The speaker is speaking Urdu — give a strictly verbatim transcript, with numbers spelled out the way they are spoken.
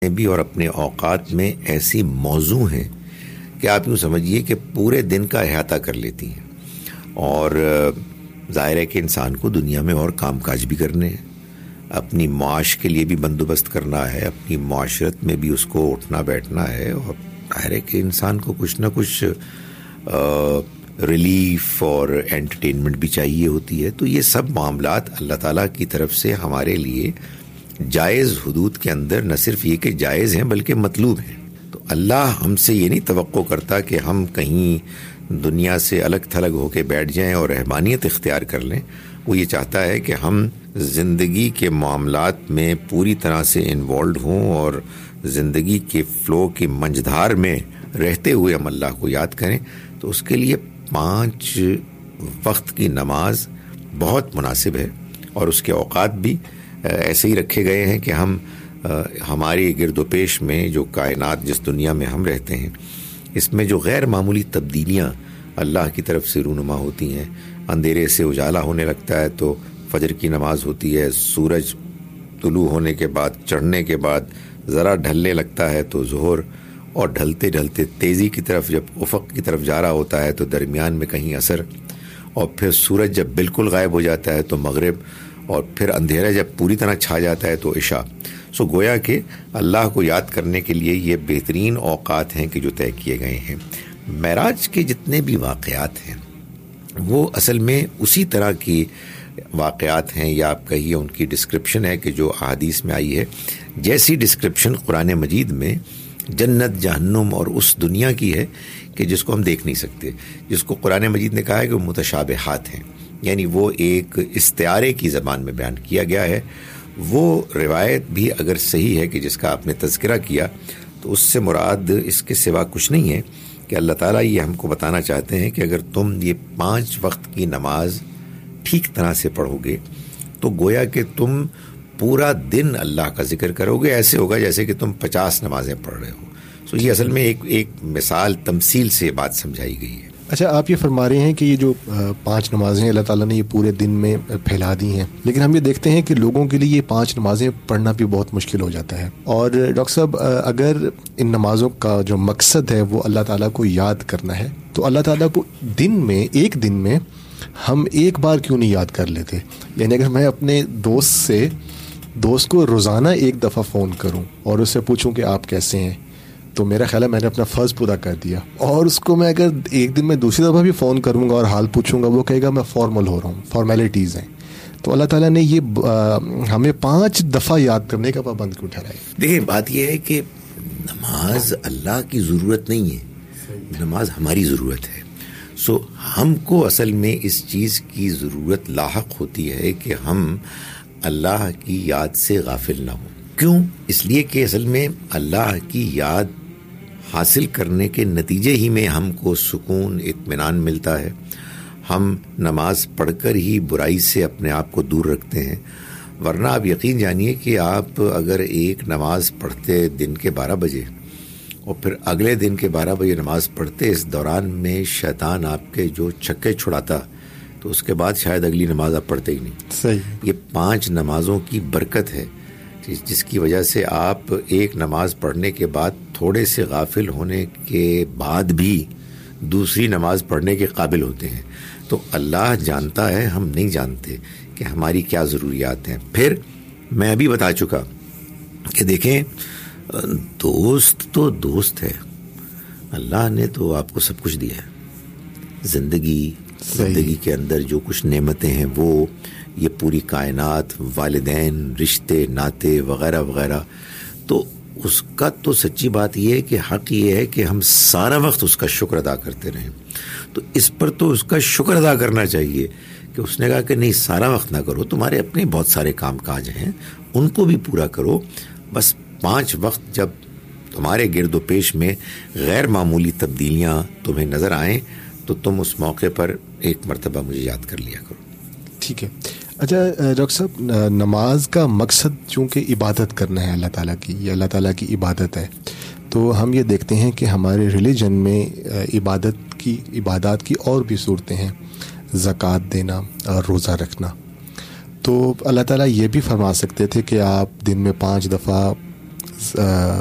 بھی اور اپنے اوقات میں ایسی موضوع ہیں کہ آپ یوں سمجھیے کہ پورے دن کا احاطہ کر لیتی ہیں. اور ظاہر ہے کہ انسان کو دنیا میں اور کام کاج بھی کرنے ہیں, اپنی معاش کے لیے بھی بندوبست کرنا ہے, اپنی معاشرت میں بھی اس کو اٹھنا بیٹھنا ہے, اور ظاہر ہے کہ انسان کو کچھ نہ کچھ ریلیف اور انٹرٹینمنٹ بھی چاہیے ہوتی ہے. تو یہ سب معاملات اللہ تعالیٰ کی طرف سے ہمارے لیے جائز حدود کے اندر نہ صرف یہ کہ جائز ہیں بلکہ مطلوب ہیں. تو اللہ ہم سے یہ نہیں توقع کرتا کہ ہم کہیں دنیا سے الگ تھلگ ہو کے بیٹھ جائیں اور رہبانیت اختیار کر لیں. وہ یہ چاہتا ہے کہ ہم زندگی کے معاملات میں پوری طرح سے انوالوڈ ہوں اور زندگی کے فلو کی منجدھار میں رہتے ہوئے ہم اللہ کو یاد کریں. تو اس کے لیے پانچ وقت کی نماز بہت مناسب ہے, اور اس کے اوقات بھی ایسے ہی رکھے گئے ہیں کہ ہم ہماری گرد و پیش میں جو کائنات جس دنیا میں ہم رہتے ہیں اس میں جو غیر معمولی تبدیلیاں اللہ کی طرف سے رونما ہوتی ہیں. اندھیرے سے اجالا ہونے لگتا ہے تو فجر کی نماز ہوتی ہے, سورج طلوع ہونے کے بعد چڑھنے کے بعد ذرا ڈھلنے لگتا ہے تو ظہر, اور ڈھلتے ڈھلتے تیزی کی طرف جب افق کی طرف جا رہا ہوتا ہے تو درمیان میں کہیں عصر, اور پھر سورج جب بالکل غائب ہو جاتا ہے تو مغرب, اور پھر اندھیرا جب پوری طرح چھا جاتا ہے تو عشاء. سو گویا کہ اللہ کو یاد کرنے کے لیے یہ بہترین اوقات ہیں کہ جو طے کیے گئے ہیں. معراج کے جتنے بھی واقعات ہیں وہ اصل میں اسی طرح کی واقعات ہیں, یا آپ کہیے ان کی ڈسکرپشن ہے کہ جو احادیث میں آئی ہے, جیسی ڈسکرپشن قرآن مجید میں جنت جہنم اور اس دنیا کی ہے کہ جس کو ہم دیکھ نہیں سکتے, جس کو قرآن مجید نے کہا ہے کہ وہ متشابہات ہیں, یعنی وہ ایک استعارے کی زبان میں بیان کیا گیا ہے. وہ روایت بھی اگر صحیح ہے کہ جس کا آپ نے تذکرہ کیا, تو اس سے مراد اس کے سوا کچھ نہیں ہے کہ اللہ تعالیٰ یہ ہم کو بتانا چاہتے ہیں کہ اگر تم یہ پانچ وقت کی نماز ٹھیک طرح سے پڑھو گے تو گویا کہ تم پورا دن اللہ کا ذکر کرو گے, ایسے ہوگا جیسے کہ تم پچاس نمازیں پڑھ رہے ہو. سو یہ اصل میں ایک ایک مثال تمثیل سے بات سمجھائی گئی ہے. اچھا, آپ یہ فرما رہے ہیں کہ یہ جو پانچ نمازیں اللہ تعالیٰ نے یہ پورے دن میں پھیلا دی ہیں, لیکن ہم یہ دیکھتے ہیں کہ لوگوں کے لیے یہ پانچ نمازیں پڑھنا بھی بہت مشکل ہو جاتا ہے. اور ڈاکٹر صاحب, اگر ان نمازوں کا جو مقصد ہے وہ اللہ تعالیٰ کو یاد کرنا ہے, تو اللہ تعالیٰ کو دن میں ایک دن میں ہم ایک بار کیوں نہیں یاد کر لیتے؟ یعنی اگر میں اپنے دوست سے دوست کو روزانہ ایک دفعہ فون کروں اور اس سے پوچھوں کہ آپ کیسے ہیں, تو میرا خیال ہے میں نے اپنا فرض پورا کر دیا. اور اس کو میں اگر ایک دن میں دوسری دفعہ بھی فون کروں گا اور حال پوچھوں گا, وہ کہے گا میں فارمل ہو رہا ہوں, فارمیلٹیز ہیں. تو اللہ تعالیٰ نے یہ ہمیں پانچ دفعہ یاد کرنے کا پابند کیوں ٹھہرایا؟ دیکھیں, بات یہ ہے کہ نماز اللہ کی ضرورت نہیں ہے, نماز ہماری ضرورت ہے. سو ہم کو اصل میں اس چیز کی ضرورت لاحق ہوتی ہے کہ ہم اللہ کی یاد سے غافل نہ ہوں. کیوں؟ اس لیے کہ اصل میں اللہ کی یاد حاصل کرنے کے نتیجے ہی میں ہم کو سکون, اطمینان ملتا ہے. ہم نماز پڑھ کر ہی برائی سے اپنے آپ کو دور رکھتے ہیں. ورنہ آپ یقین جانیے کہ آپ اگر ایک نماز پڑھتے دن کے بارہ بجے اور پھر اگلے دن کے بارہ بجے نماز پڑھتے, اس دوران میں شیطان آپ کے جو چھکے چھڑاتا, تو اس کے بعد شاید اگلی نماز آپ پڑھتے ہی نہیں. صحیح. یہ پانچ نمازوں کی برکت ہے جس کی وجہ سے آپ ایک نماز پڑھنے کے بعد تھوڑے سے غافل ہونے کے بعد بھی دوسری نماز پڑھنے کے قابل ہوتے ہیں. تو اللہ جانتا ہے, ہم نہیں جانتے کہ ہماری کیا ضروریات ہیں. پھر میں ابھی بتا چکا کہ دیکھیں, دوست تو دوست ہے, اللہ نے تو آپ کو سب کچھ دیا ہے. زندگی زندگی کے اندر جو کچھ نعمتیں ہیں وہ یہ پوری کائنات, والدین, رشتے ناتے وغیرہ وغیرہ, تو اس کا تو سچی بات یہ ہے کہ حق یہ ہے کہ ہم سارا وقت اس کا شکر ادا کرتے رہیں. تو اس پر تو اس کا شکر ادا کرنا چاہیے کہ اس نے کہا کہ نہیں, سارا وقت نہ کرو, تمہارے اپنے بہت سارے کام کاج ہیں, ان کو بھی پورا کرو. بس پانچ وقت جب تمہارے گرد و پیش میں غیر معمولی تبدیلیاں تمہیں نظر آئیں تو تم اس موقع پر ایک مرتبہ مجھے یاد کر لیا کرو. ٹھیک ہے. اچھا ڈاکٹر صاحب, نماز کا مقصد چونکہ عبادت کرنا ہے اللہ تعالیٰ کی, یہ اللہ تعالیٰ کی عبادت ہے, تو ہم یہ دیکھتے ہیں کہ ہمارے ریلیجن میں عبادت کی عبادات کی اور بھی صورتیں ہیں, زکوٰۃ دینا اور روزہ رکھنا. تو اللہ تعالیٰ یہ بھی فرما سکتے تھے کہ آپ دن میں پانچ دفعہ